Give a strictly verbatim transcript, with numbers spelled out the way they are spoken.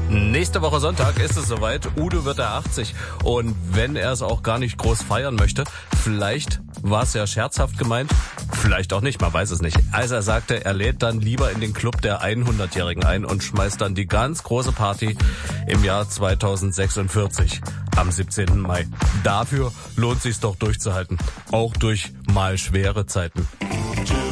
Nächste Woche Sonntag ist es soweit. Udo wird er achtzig. Und wenn er es auch gar nicht groß feiern möchte, vielleicht war es ja scherzhaft gemeint, vielleicht auch nicht, man weiß es nicht. Also er sagte, er lädt dann lieber in den Club der hundertjährigen ein und schmeißt dann die ganz große Party im Jahr zweitausendsechsundvierzig am siebzehnten Mai. Dafür lohnt sich's doch durchzuhalten, auch durch mal schwere Zeiten.